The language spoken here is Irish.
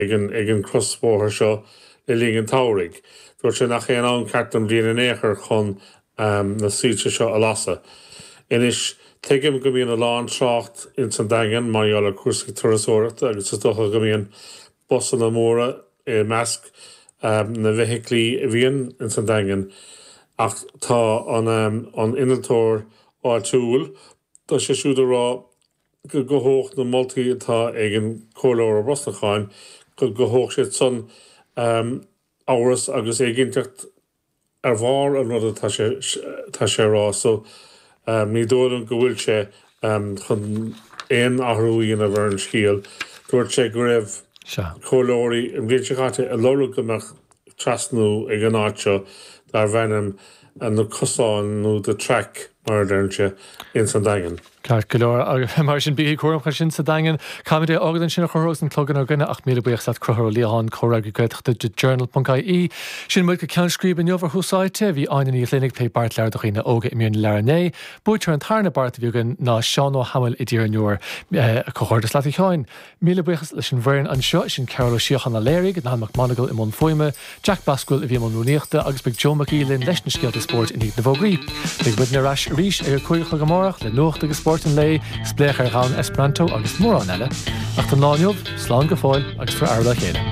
ag an crosspóthir seo le líon táraigh. Dúirt sé nach chéan an cartan bhíon an éair chun na síte seo a lasa. Inis tuigim go bhíon a lán trácht in San Dagan mar a cuasaí turasóireachta agus is dócha go bhíon bosan na móra i measc na bheithiclí bhíon in San Dagan ach tá an inaltóir áitiúil tá sé siúd rá go hoch na moltaí atá ag an cóláir Bostacháin go hoch sé son áras agus ag intacht ar bhár an rud tá sé rá so ní dólan go bhfuil sé chun éon athruíon a bhar an scíal dúirt sé go raibh cóláirí an bhíon sé chaite a lóla gomach trasnú ag an áiteo dar bhenim an na cosáin nó de track mar dernse in San Dagan. Clair go leor mar sin bí cuam chu sin San Dagan Caimide ágan sin chorós an clogan ar gine 8 mí buíocht choró líán chorag goidechta de journal.caí sin mu go ceanscríb an jobhar húsáite bhí aine í lénig pe bart leir do chuoine óga imiún learné, buirtar an tarna bart bhígan ná Seán ó Hamil i dtíar nuair cohordas leat cháin. Míle buchas leis an bhhain an seo sin Carol Siochan na léirigh na McMonagle i món foiime, Jack Bascuil i bhí món núníochta agus beag Joe McGeelin leis na scialta sport in na bhógraí. Beag bud na rais ríis ar chuige gamórach le nuachta go sport an lei, spléach ar gán Esperanto agus mór an eile. Ach tá nániuh, slán go fáil agus for airla chéile.